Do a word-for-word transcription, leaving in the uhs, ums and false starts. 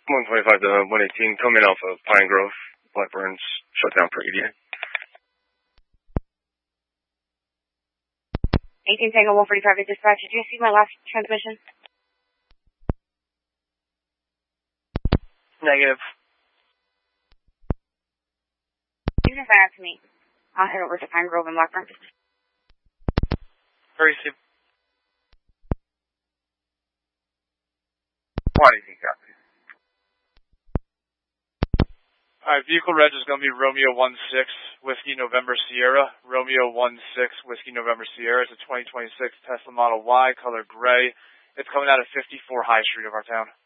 one twenty-five to one eighteen, coming off of Pine Grove. Blackburn's shut down for E D A. eighteen Tango one forty-five to dispatch. Did you see my last transmission? Negative. You can send that to me. I'll head over to Pine Grove and Blackburn. Very soon. What do you think, copy? Alright, vehicle reg is going to be Romeo one six, Whiskey November Sierra. Romeo one six, Whiskey November Sierra. It's a twenty twenty-six Tesla Model Y, color gray. It's coming out of fifty-four High Street of our town.